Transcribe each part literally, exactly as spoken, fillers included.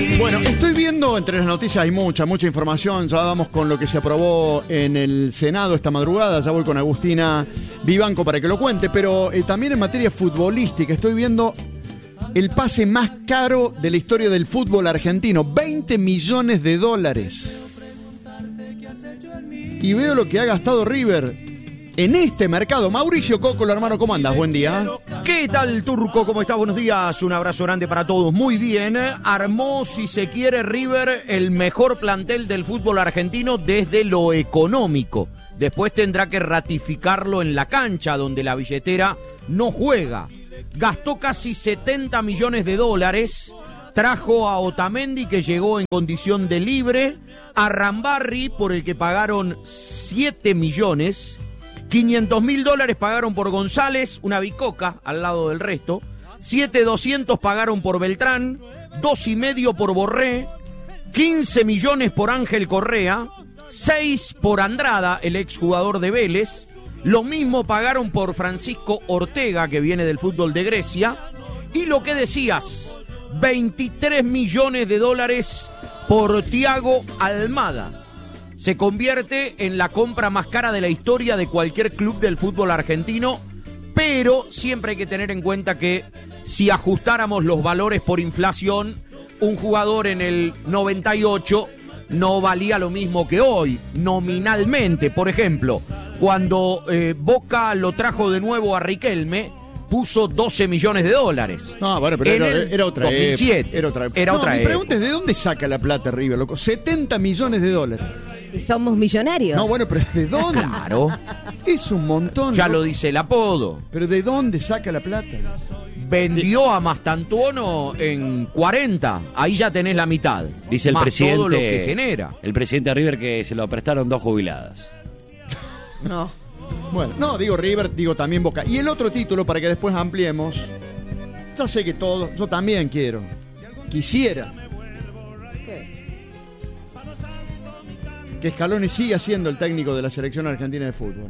Bueno, estoy viendo entre las noticias, hay mucha, mucha información. Ya vamos con lo que se aprobó en el Senado esta madrugada. Ya voy con Agustina Vivanco para que lo cuente. Pero eh, también en materia futbolística estoy viendo el pase más caro de la historia del fútbol argentino. veinte millones de dólares. Y veo lo que ha gastado River en este mercado. Mauricio Cocolo, hermano, ¿cómo andas? Buen día. ¿Qué tal, Turco? ¿Cómo estás? Buenos días. Un abrazo grande para todos. Muy bien. Armó, si se quiere, River el mejor plantel del fútbol argentino desde lo económico. Después tendrá que ratificarlo en la cancha, donde la billetera no juega. Gastó casi setenta millones de dólares. Trajo a Otamendi, que llegó en condición de libre. A Rambarri, por el que pagaron siete millones. quinientos mil dólares pagaron por González, una bicoca al lado del resto. siete mil doscientos pagaron por Beltrán. dos y medio por Borré. quince millones por Ángel Correa. seis por Andrada, el exjugador de Vélez. Lo mismo pagaron por Francisco Ortega, que viene del fútbol de Grecia. Y lo que decías, veintitrés millones de dólares por Thiago Almada. Se convierte en la compra más cara de la historia de cualquier club del fútbol argentino, pero siempre hay que tener en cuenta que si ajustáramos los valores por inflación, un jugador en el noventa y ocho no valía lo mismo que hoy, nominalmente. Por ejemplo, cuando eh, Boca lo trajo de nuevo a Riquelme, puso doce millones de dólares. No, bueno, pero en era, el era otra dos mil siete. Era otra época. Era no, otra mi época. pregunta es, ¿de dónde saca la plata River, loco? setenta millones de dólares. Y somos millonarios. No, bueno, pero ¿de dónde? Claro. Es un montón. Ya ¿no? lo dice el apodo. Pero ¿de dónde saca la plata? Vendió a Mastantuono en cuarenta. Ahí ya tenés la mitad. Dice el más presidente. todo lo que genera. El presidente de River que se lo prestaron dos jubiladas. No. Bueno, no, digo River, digo también Boca. Y el otro título, para que después ampliemos. Ya sé que todos, yo también quiero. Quisiera. Que Scaloni siga siendo el técnico de la selección argentina de fútbol.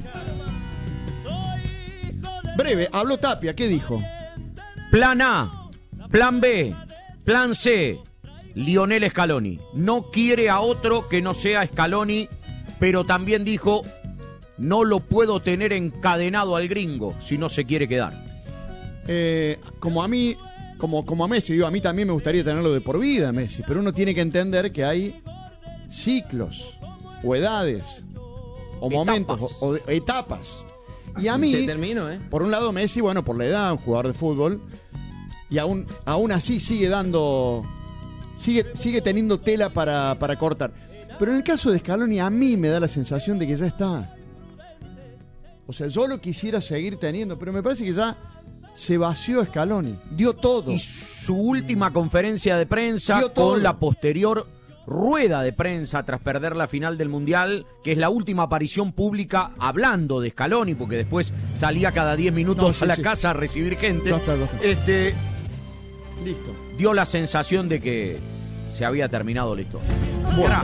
Breve, habló Tapia, ¿qué dijo? Plan A, plan B, plan C, Lionel Scaloni. No quiere a otro que no sea Scaloni, pero también dijo, no lo puedo tener encadenado al gringo si no se quiere quedar. Eh, como a mí, como, como a Messi, digo, a mí también me gustaría tenerlo de por vida, Messi, pero uno tiene que entender que hay ciclos, o edades, o Etapas. momentos, o, o etapas. Y a mí, Se terminó, ¿eh? por un lado Messi, bueno, por la edad, un jugador de fútbol, y aún, aún así sigue dando, sigue, sigue teniendo tela para, para cortar. Pero en el caso de Scaloni, a mí me da la sensación de que ya está. O sea, yo lo quisiera seguir teniendo, pero me parece que ya se vació Scaloni, dio todo. Y su última conferencia de prensa Dio todo. con la posterior rueda de prensa tras perder la final del Mundial, que es la última aparición pública hablando de Scaloni, porque después salía cada diez minutos No, sí, a la sí. casa a recibir gente. Ya está, ya está. Este, Listo. dio la sensación de que se había terminado la historia. Bueno.